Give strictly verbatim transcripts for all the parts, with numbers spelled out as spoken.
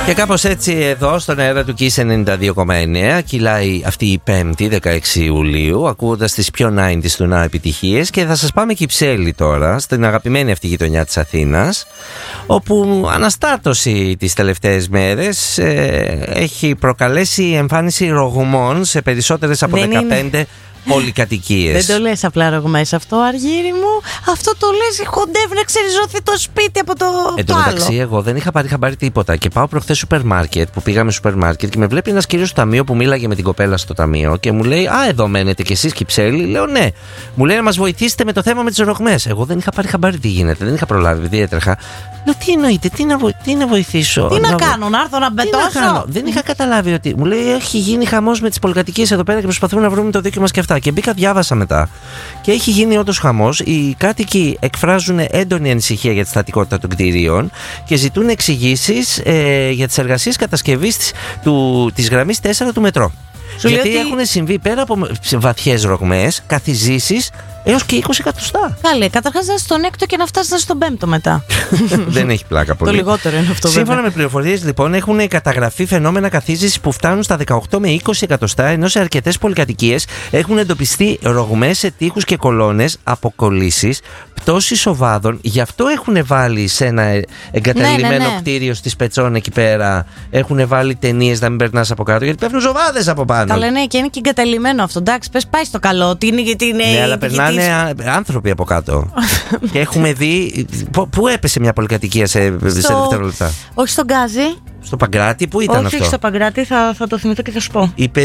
Και κάπως έτσι εδώ στον αέρα του Kiss ενενήντα δύο κόμμα εννέα κυλάει αυτή η Πέμπτη δεκαέξι Ιουλίου, ακούγοντας τις πιο ενενήντα του να επιτυχίες. Και θα σας πάμε Κυψέλη τώρα, στην αγαπημένη αυτή γειτονιά της Αθήνας, όπου αναστάτωση τις τελευταίες μέρες ε, έχει προκαλέσει εμφάνιση ρογμών σε περισσότερες από Δεν δεκαπέντε είναι... πολυκατοικίες. Δεν το λες απλά ρογμές αυτό, Αργύρι μου. Αυτό το λες χοντεύει να ξεριζώθει το σπίτι από το, Εν το τω άλλο. μεταξύ, εγώ δεν είχα πάρει χαμπάρι τίποτα. Και πάω προχθές σούπερ μάρκετ, που πήγαμε σούπερ μάρκετ, και με βλέπει ένας κύριος στο ταμείο που μίλαγε με την κοπέλα στο ταμείο και μου λέει: Α, εδώ μένετε κι εσείς Κυψέλη? Λέω: Ναι. Μου λέει να μας βοηθήσετε με το θέμα με τις ρογμές. Εγώ δεν είχα πάρει χαμπάρι τι γίνεται, δεν είχα προλάβει, επειδή έτρεχα. Λέω: Τι εννοείται, τι να, βο... τι να βοηθήσω. Τι να, να κάνω, να έρθω να μπετώσω. Δεν είχα καταλάβει ότι. Μου λέει: Έχει γίνει χαμός με τις πολυκατοικίες εδώ πέρα και προσπαθούμε να βρούμε το δίκιο μας και αυτά. Και μπήκα, διάβασα μετά. Και έχει γίνει όντως χαμός. Οι κάτοικοι εκφράζουν έντονη ανησυχία για τη στατικότητα των κτηρίων και ζητούν εξηγήσεις ε, για τις εργασίες κατασκευής της, του, της γραμμής τέσσερα του μετρό. Σου Γιατί ότι... έχουν συμβεί πέρα από βαθιές ρογμές, καθιζήσεις έως και είκοσι εκατοστά. Καλή, καταρχάς να είσαι στον έκτο και να φτάσεις στον πέμπτο μετά. Δεν έχει πλάκα πολύ. Το λιγότερο είναι αυτό. Σύμφωνα βέβαια. με πληροφορίες, λοιπόν, έχουν καταγραφεί φαινόμενα καθίζησης που φτάνουν στα δεκαοκτώ με είκοσι εκατοστά, ενώ σε αρκετές πολυκατοικίες έχουν εντοπιστεί ρογμές σε τοίχους και κολόνες, αποκολλήσεις, πτώσεις οβάδων. Γι' αυτό έχουν βάλει σε ένα εγκαταλειμμένο ναι, ναι, ναι. κτίριο στη Σπετσών εκεί πέρα. Έχουν βάλει ταινίες να μην περνάς από κάτω, γιατί πέφτουν ζοβάδες από πάνω. Καλά, ναι, και είναι και εγκαταλειμμένο αυτό. Εντάξει, πες πάει στο καλό. Τι είναι, γιατί είναι. Ναι, αλλά περνάνε άνθρωποι από κάτω. Και έχουμε δει. Πού έπεσε μια πολυκατοικία σε, στο... σε δευτερόλεπτα? Όχι στον Γκάζι. Στο Παγκράτη, πού ήταν όχι, αυτό? Όχι, στο Παγκράτη, θα, θα το θυμηθώ και θα σου πω. Είπε.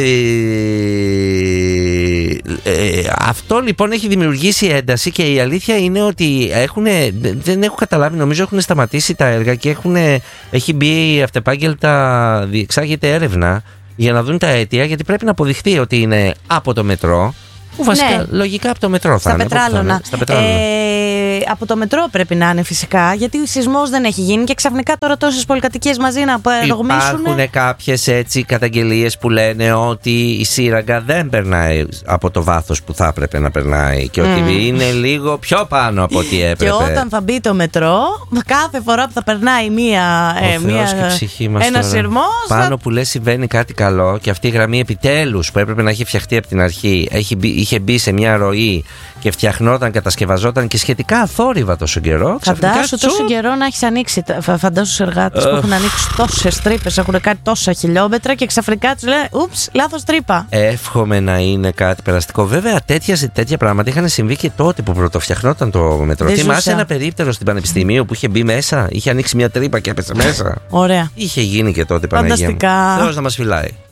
Ε, αυτό λοιπόν έχει δημιουργήσει ένταση και η αλήθεια είναι ότι έχουν, δεν έχω καταλάβει, νομίζω έχουν σταματήσει τα έργα και έχουν, έχει μπει αυτεπάγγελτα, διεξάγεται έρευνα για να δουν τα αίτια, γιατί πρέπει να αποδειχθεί ότι είναι από το μετρό. Που βασικά ναι. Λογικά από το μετρό θα στα είναι. Πετράλωνα. Στα Πετράλωνα. Ε, από το μετρό πρέπει να είναι φυσικά, γιατί ο σεισμός δεν έχει γίνει και ξαφνικά τώρα τόσες πολυκατοικίες μαζί να ρογμίσουν. Υπάρχουν κάποιες έτσι καταγγελίες που λένε ότι η σύραγγα δεν περνάει από το βάθος που θα έπρεπε να περνάει και ότι mm. είναι λίγο πιο πάνω από ό,τι έπρεπε. Και όταν θα μπει το μετρό, κάθε φορά που θα περνάει μία, ε, μία, ένα σειρμός. Πάνω θα... που λες συμβαίνει κάτι καλό και αυτή η γραμμή επιτέλους που έπρεπε να έχει φτιαχτεί από την αρχή έχει μπει, είχε μπει σε μια ροή και φτιαχνόταν, κατασκευαζόταν και σχετικά αθόρυβα τόσο καιρό. Φαντάσου τόσο καιρό να έχεις ανοίξει. Φαντάσου τους εργάτες uh. που έχουν ανοίξει τόσες τρύπες, έχουν κάνει τόσα χιλιόμετρα και ξαφνικά τους λένε ούψ, λάθος τρύπα. Εύχομαι να είναι κάτι περαστικό. Βέβαια, τέτοια, τέτοια πράγματα είχαν συμβεί και τότε που πρωτοφτιαχνόταν το μετρό. Θυμάσαι ένα περίπτερο στην Πανεπιστημίου που είχε μπει μέσα, είχε ανοίξει μια τρύπα και έπεσε μέσα. Ωραία. Είχε γίνει και τότε, Παναγία μου. Φανταστικά. Θεός να μας φυλάει.